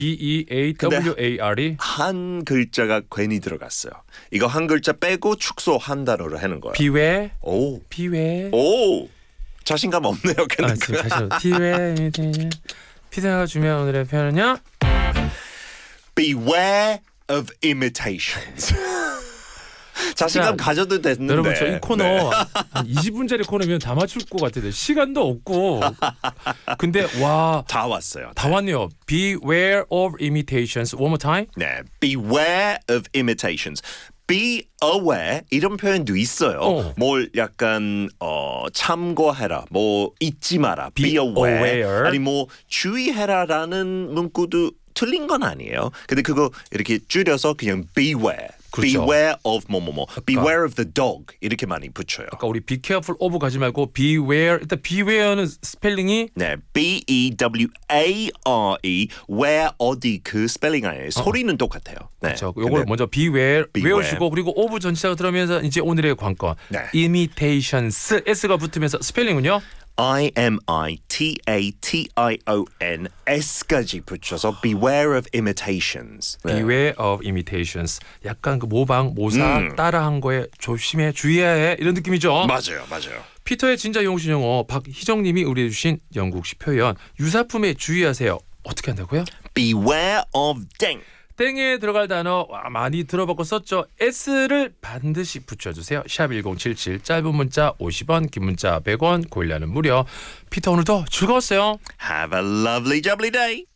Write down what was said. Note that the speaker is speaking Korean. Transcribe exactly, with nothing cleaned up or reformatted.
B E A W A R E. 한 글자가 괜히 들어갔어요. 이거 한 글자 빼고 축소 한 단어로 하는 거예요. Beware. 오. Beware. 오. 자신감 없네요. 아, 지금 다시 Beware. 피자가 준비한 오늘의 표현은요? Beware of imitations. 자신감 가져도 되는데. 여러분 저 이 코너 네. 한 이십 분짜리 코너면 다 맞출 것 같은데 시간도 없고. 근데 와. 다 왔어요. 다 왔네요. Beware of imitations. One more time. 네. Beware of imitations. Be aware 이런 표현도 있어요. 어. 뭘 약간 어, 참고해라. 뭐 잊지 마라. Be, Be aware. aware. 아니 뭐 주의해라라는 문구도 틀린 건 아니에요. 근데 그거 이렇게 줄여서 그냥 beware. 그렇죠. Beware of 뭐뭐뭐. Beware of the dog 이렇게 많이 붙여요. 아까 우리 be careful of 가지 말고 beware. 일단 beware는 스펠링이 네, B E W A R E where 어디 그 스펠링 아니에요. 소리는 똑같아요. 네. 그렇죠. 요걸 먼저 beware, beware. 외우시고 그리고 of 전치사가 들어오면서 이제 오늘의 관건. 네. imitations s가 붙으면서 스펠링은요? I M I T A T I O N S까지 붙여서 beware of imitations. 네. beware of imitations. 약간 그 모방, 모사, 음. 따라한 거에 조심해, 주의해야 해 이런 느낌이죠. 맞아요, 맞아요. 피터의 진짜 용신 영어 박희정님이 의뢰해 주신 영국식 표현 유사품에 주의하세요. 어떻게 한다고요? Beware of 땡. 땡에 들어갈 단어 와, 많이 들어봤고 썼죠. S를 반드시 붙여주세요. 샵 일공칠칠 짧은 문자 오십 원 긴 문자 백 원 고일라는 무료. 피터 오늘도 즐거웠어요. Have a lovely jubbly day.